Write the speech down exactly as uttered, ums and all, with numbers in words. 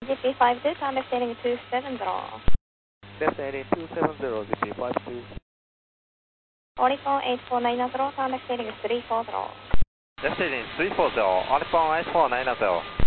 G P five two, time descending two seven zero. Descending two seven zero, G P five two. Oricon eight four nine zero, time descending three four zero. Descending three four zero, Oricon eight four nine zero.